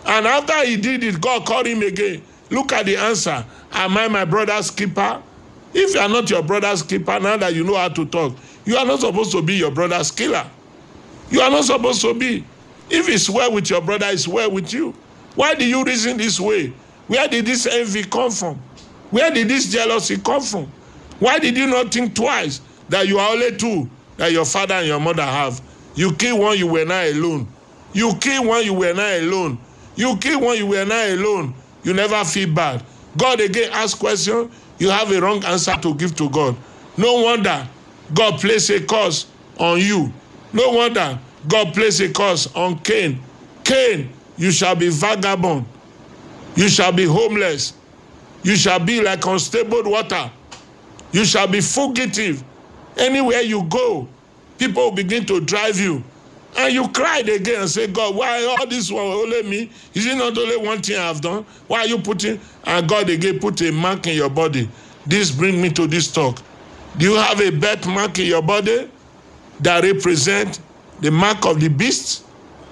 And after he did it, God called him again. Look at the answer. Am I my brother's keeper? If you are not your brother's keeper, now that you know how to talk, you are not supposed to be your brother's killer. You are not supposed to be. If it's well with your brother, it's well with you. Why do you reason this way? Where did this envy come from? Where did this jealousy come from? Why did you not think twice that you are only two that your father and your mother have? You kill one, you were not alone. You kill one, you were not alone. You kill one, you were not alone. You never feel bad. God again asks question, you have a wrong answer to give to God. No wonder God placed a curse on you. No wonder God placed a curse on Cain. Cain, you shall be vagabond. You shall be homeless. You shall be like unstable water. You shall be fugitive. Anywhere you go, people will begin to drive you. And you cried again and say, God, why all this one only me? Is it not only one thing I have done? Why are you putting? And God again put a mark in your body. This brings me to this talk. Do you have a birthmark in your body that represents the mark of the beast?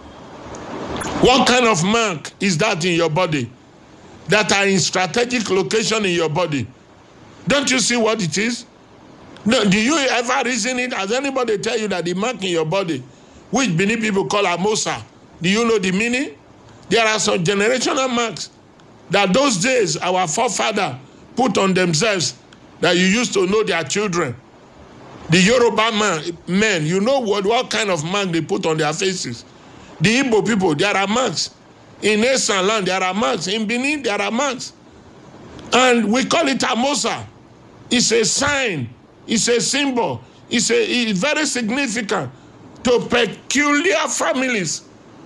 What kind of mark is that in your body that are in strategic location in your body? Don't you see what it is? No, do you ever reason it? Has anybody tell you that the mark in your body, which many people call amosa, do you know the meaning? There are some generational marks that those days our forefathers put on themselves that you used to know their children. The Yoruba men, you know what kind of mark they put on their faces. The Igbo people, there are marks. In Eastern land, there are marks. In Benin, there are marks. And we call it amosa. It's a sign. It's a symbol. It's very significant to peculiar families,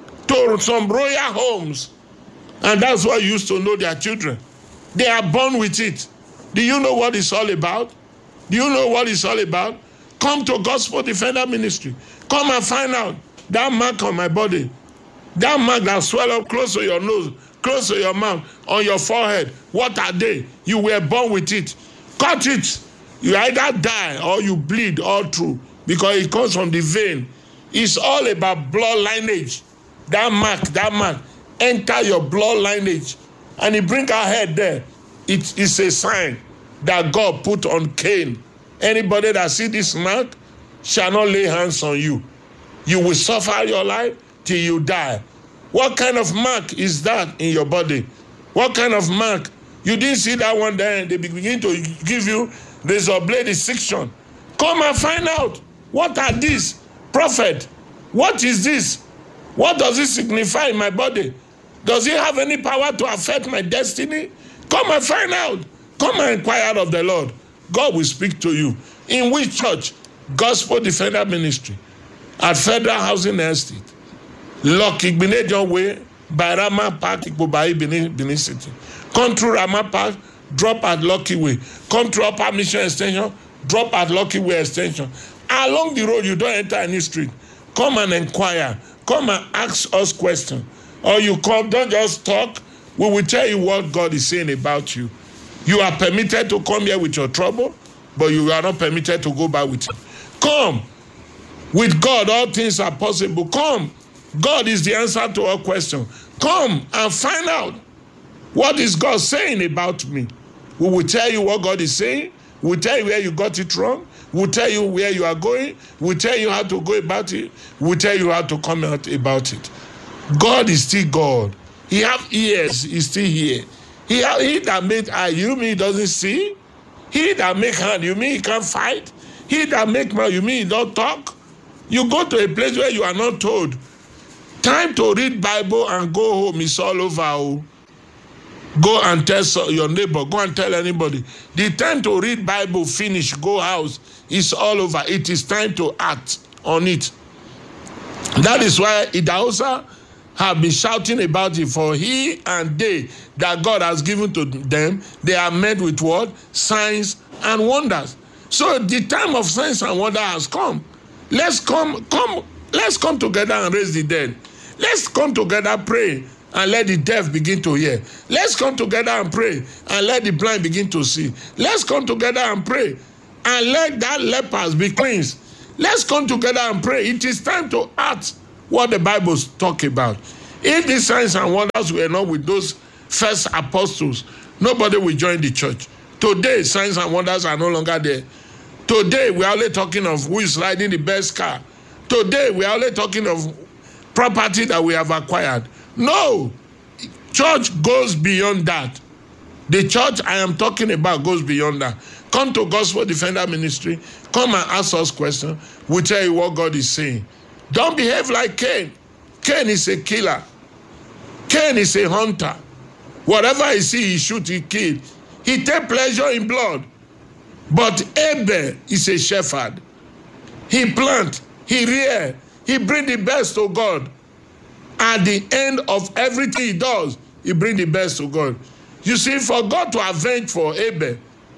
to some royal homes. And that's why you used to know their children. They are born with it. Do you know what it's all about? Do you know what it's all about? Come to Gospel Defender Ministry. Come and find out that mark on my body. That mark that swell up close to your nose, close to your mouth, on your forehead. What are they? You were born with it. Cut it. You either die or you bleed all through because it comes from the vein. It's all about blood lineage. That mark, enter your blood lineage. And it bring our head there. It is a sign that God put on Cain. Anybody that see this mark shall not lay hands on you. You will suffer your life till you die. What kind of mark is that in your body? What kind of mark? You didn't see that one there. They begin to give you razor blade section. Come and find out. What are these? Prophet, what is this? What does it signify in my body? Does it have any power to affect my destiny? Come and find out. Come and inquire of the Lord. God will speak to you. In which church? Gospel Defender Ministry at Federal Housing Estate, Lucky Igbenedion Way, by Rama Park, Ikpobai, Benin City. Come through Rama Park, drop at Lucky Way. Come through Upper Mission Extension, drop at Lucky Way Extension. Along the road, you don't enter any street. Come and inquire. Come and ask us questions. Or you come, don't just talk. We will tell you what God is saying about you. You are permitted to come here with your trouble, but you are not permitted to go back with it. Come. With God, all things are possible. Come. God is the answer to all questions. Come and find out what is God saying about me. We will tell you what God is saying. We will tell you where you got it wrong. We will tell you where you are going. We will tell you how to go about it. We will tell you how to come out about it. God is still God. He have ears. He's still here. He that made eye, you mean he doesn't see? He that make hand, you mean he can't fight? He that make mouth, you mean he don't talk? You go to a place where you are not told. Time to read Bible and go home is all over. Oh. Go and tell your neighbor. Go and tell anybody. The time to read Bible, finish, go house, is all over. It is time to act on it. That is why Idahosa have been shouting about it, for he and they that God has given to them, they are met with what? Signs and wonders. So the time of signs and wonder has come. Let's come together and raise the dead. Let's come together, pray, and let the deaf begin to hear. Let's come together and pray, and let the blind begin to see. Let's come together and pray, and let that lepers be cleansed. Let's come together and pray. It is time to act what the Bible talks about. If these signs and wonders were not with those first apostles, nobody will join the church. Today, signs and wonders are no longer there. Today, we are only talking of who is riding the best car. Today, we are only talking of property that we have acquired. No, church goes beyond that. The church I am talking about goes beyond that. Come to Gospel Defender Ministry. Come and ask us questions. We'll tell you what God is saying. Don't behave like Cain. Cain is a killer. Cain is a hunter. Whatever he sees, he shoots, he kills. He takes pleasure in blood. But Abel is a shepherd. He plants, he rears, he brings the best to God. At the end of everything he does, he brings the best to God. You see, for God to avenge for Abel,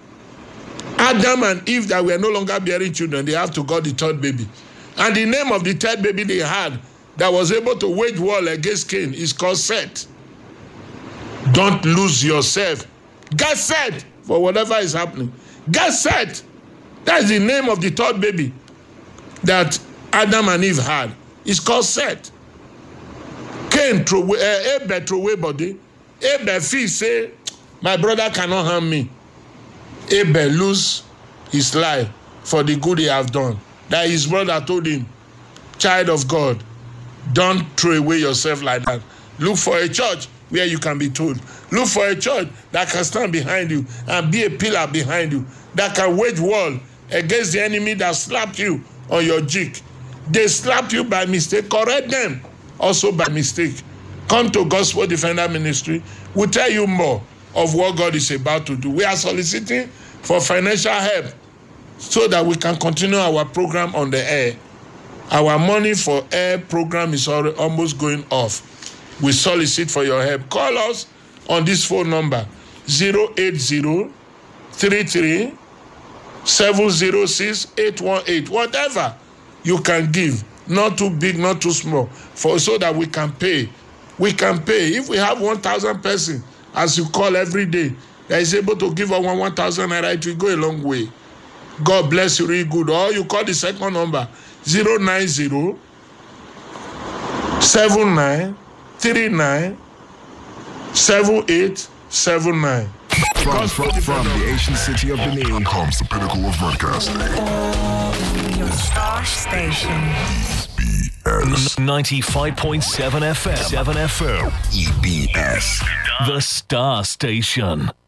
Adam and Eve that were no longer bearing children, they have to God the third baby. And the name of the third baby they had that was able to wage war against Cain is called Seth. Don't lose yourself. Get set for whatever is happening. Get set. That's the name of the third baby that Adam and Eve had. It's called Seth. Cain threw away, Abel threw away body. Abel feel say, my brother cannot harm me. Abel lose his life for the good he have done. That his brother told him, child of God, don't throw away yourself like that. Look for a church where you can be told. Look for a church that can stand behind you and be a pillar behind you, that can wage war against the enemy that slapped you on your cheek. They slapped you by mistake. Correct them also by mistake. Come to Gospel Defender Ministry. We'll tell you more of what God is about to do. We are soliciting for financial help so that we can continue our program on the air. Our money for air program is almost going off. We solicit for your help. Call us on this phone number 080-33-706-818. Whatever you can give, not too big, not too small, so that we can pay. We can pay. If we have 1,000 persons, as you call every day, that is able to give us 1,000 naira, it will go a long way. God bless you really good. Or you call the second number 090-7939-7879. From the ancient city of Benin comes the pinnacle of broadcasting. Your star station. EBS. 95.7 FM. 7 FM. EBS. The Star Station.